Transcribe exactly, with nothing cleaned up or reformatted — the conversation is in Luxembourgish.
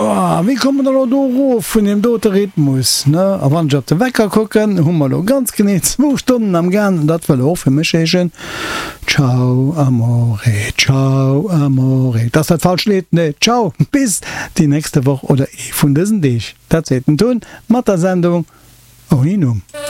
Oh, wie kommen da do vun dem dote Rhythmus ne a wann op de Wecker kocken hummer lo ganz genet zwei Stunden am Gan dat well of mechchen ciao amore ciao amore das hat falsch lädt ne ciao bis die nächste Woche oder e vun diesen Dich dat zeten tun mat der Sendung Ohinum.